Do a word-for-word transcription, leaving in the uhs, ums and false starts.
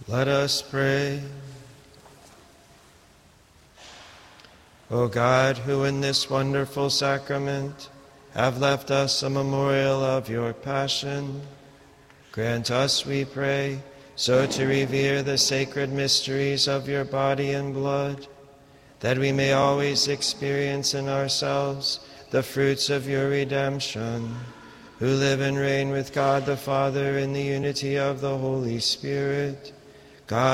Let us pray. O God, who in this wonderful sacrament have left us a memorial of your passion, grant us, we pray, so to revere the sacred mysteries of your body and blood, that we may always experience in ourselves the fruits of your redemption, who live and reign with God the Father in the unity of the Holy Spirit,